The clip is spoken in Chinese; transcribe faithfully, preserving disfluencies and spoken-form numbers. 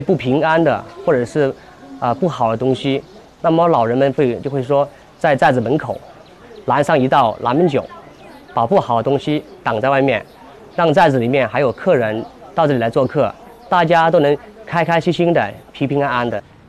不平安的或者是啊、呃、不好的东西，那么老人们会就会说在寨子门口拦上一道拦门囧，把不好的东西挡在外面，让寨子里面还有客人到这里来做客，大家都能开开心心的、平平安安的。